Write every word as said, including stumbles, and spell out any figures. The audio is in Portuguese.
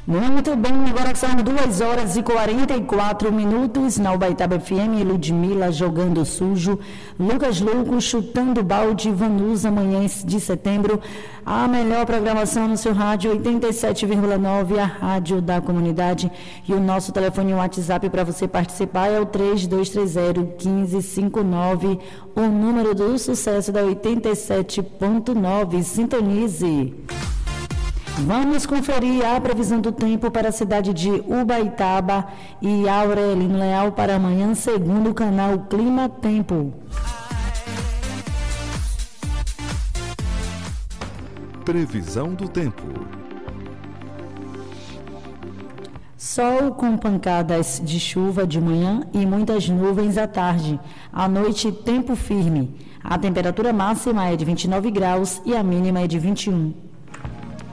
Muito bem, agora são duas horas e quarenta e quatro minutos na Ubaitaba F M. Ludmila jogando sujo, Lucas Luco chutando balde, Vanusa, Manhãs de Setembro. A melhor programação no seu rádio oitenta e sete vírgula nove, a rádio da comunidade. E o nosso telefone e WhatsApp para você participar é o três dois três zero, um cinco cinco nove, o número do sucesso da oitenta e sete ponto nove. Sintonize. Vamos conferir a previsão do tempo para a cidade de Ubaitaba e Aurelino Leal para amanhã, segundo o canal Clima Tempo. Previsão do tempo. Sol com pancadas de chuva de manhã e muitas nuvens à tarde. À noite, tempo firme. A temperatura máxima é de vinte e nove graus e a mínima é de vinte e um.